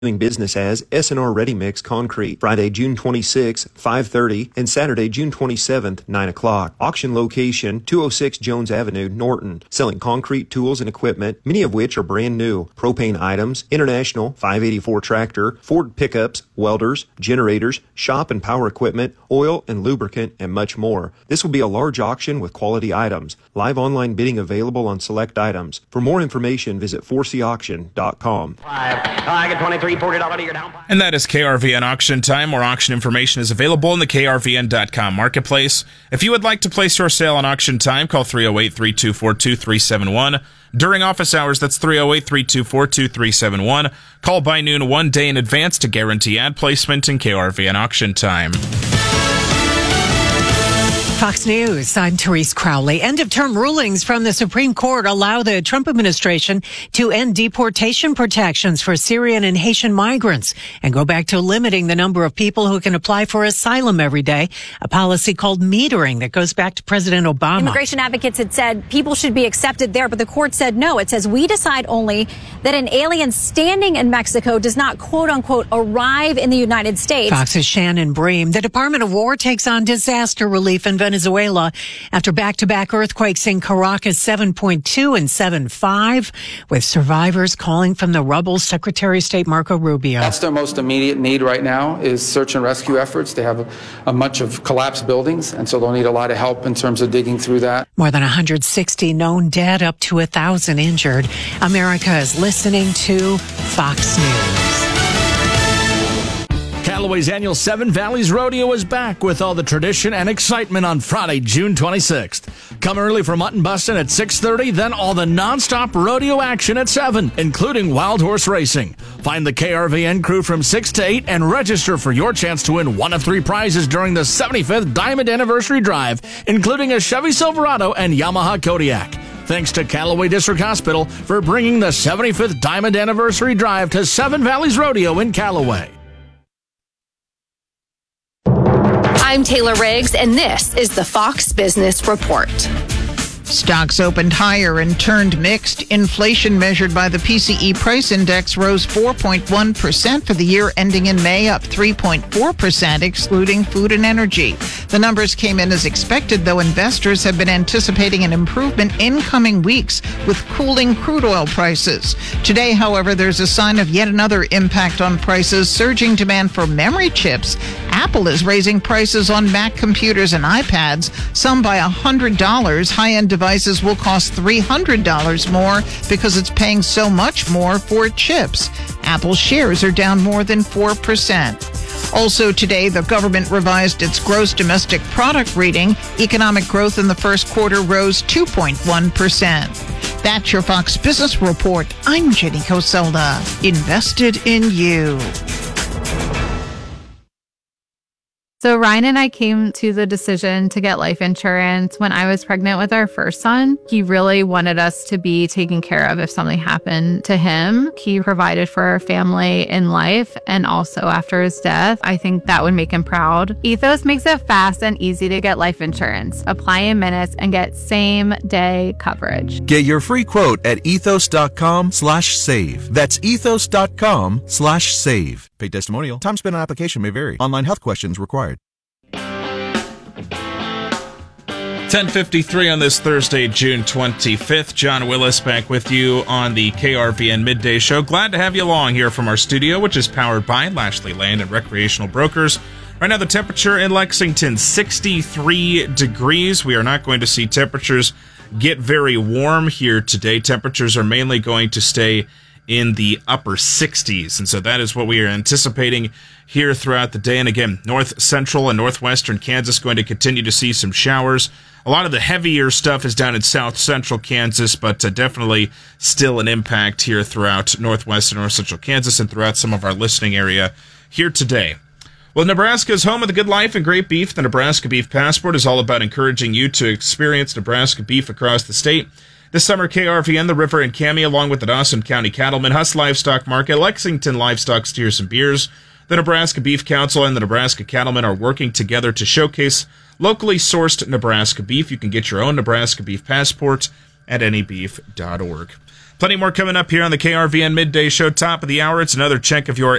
Doing business as S&R Ready Mix Concrete, Friday, June 26th, 5:30, and Saturday, June 27th, 9 o'clock. Auction location, 206 Jones Avenue, Norton. Selling concrete tools and equipment, many of which are brand new. Propane items, International 584 tractor, Ford pickups, welders, generators, shop and power equipment, oil and lubricant, and much more. This will be a large auction with quality items. Live online bidding available on select items. For more information, visit forceyauction.com. I get $23, $40 a year down. And that is KRVN Auction Time, where auction information is available in the KRVN.com marketplace. If you would like to place your sale on Auction Time, call 308-324-2371. During office hours, that's 308-324-2371. Call by noon 1 day in advance to guarantee ad placement in KRVN Auction Time. Fox News, I'm Therese Crowley. End-of-term rulings from the Supreme Court allow the Trump administration to end deportation protections for Syrian and Haitian migrants and go back to limiting the number of people who can apply for asylum every day, a policy called metering that goes back to President Obama. Immigration advocates had said people should be accepted there, but the court said no. It says we decide only that an alien standing in Mexico does not, quote-unquote, arrive in the United States. Fox's Shannon Bream. The Department of War takes on disaster relief in Venezuela after back-to-back earthquakes in Caracas 7.2 and 7.5, with survivors calling from the rubble. Secretary of State Marco Rubio. That's their most immediate need right now is search and rescue efforts. They have a bunch of collapsed buildings, and so they'll need a lot of help in terms of digging through that. More than 160 known dead, up to 1,000 injured. America is listening to Fox News. Callaway's annual Seven Valleys Rodeo is back with all the tradition and excitement on Friday, June 26th. Come early for mutton busting at 6:30, then all the nonstop rodeo action at 7, including wild horse racing. Find the KRVN crew from 6 to 8 and register for your chance to win one of 3 prizes during the 75th Diamond Anniversary Drive, including a Chevy Silverado and Yamaha Kodiak. Thanks to Callaway District Hospital for bringing the 75th Diamond Anniversary Drive to Seven Valleys Rodeo in Callaway. I'm Taylor Riggs, and this is the Fox Business Report. Stocks opened higher and turned mixed. Inflation measured by the PCE price index rose 4.1% for the year ending in May, up 3.4% excluding food and energy. The numbers came in as expected, though investors have been anticipating an improvement in coming weeks with cooling crude oil prices. Today, however, there's a sign of yet another impact on prices, surging demand for memory chips. Apple is raising prices on Mac computers and iPads, some by $100. High-end devices will cost $300 more because it's paying so much more for chips. Apple shares are down more than 4%. Also today, the government revised its gross domestic product reading. Economic growth in the first quarter rose 2.1%. That's your Fox Business Report. I'm Jenny Coselda. Invested in you. So Ryan and I came to the decision to get life insurance when I was pregnant with our first son. He really wanted us to be taken care of if something happened to him. He provided for our family in life and also after his death. I think that would make him proud. Ethos makes it fast and easy to get life insurance. Apply in minutes and get same-day coverage. Get your free quote at ethos.com/save. That's ethos.com/save. Paid testimonial. Time spent on application may vary. Online health questions required. 10:53 on this Thursday, June 25th. John Willis back with you on the KRVN Midday Show. Glad to have you along here from our studio, which is powered by Lashley Land and Recreational Brokers. Right now, the temperature in Lexington, 63 degrees. We are not going to see temperatures get very warm here today. Temperatures are mainly going to stay in the upper 60s, and so that is what we are anticipating here throughout the day. And again, north central and northwestern Kansas going to continue to see some showers. A lot of the heavier stuff is down in south central Kansas, but definitely still an impact here throughout northwest and north central Kansas and throughout some of our listening area here today. Well, Nebraska is home of the good life and great beef. The Nebraska Beef Passport is all about encouraging you to experience Nebraska beef across the state. This summer, KRVN, The River, and Cami, along with the Dawson County Cattlemen, Huss Livestock Market, Lexington Livestock Steers and Beers, the Nebraska Beef Council, and the Nebraska Cattlemen are working together to showcase locally sourced Nebraska beef. You can get your own Nebraska Beef Passport at anybeef.org. Plenty more coming up here on the KRVN Midday Show. Top of the hour, it's another check of your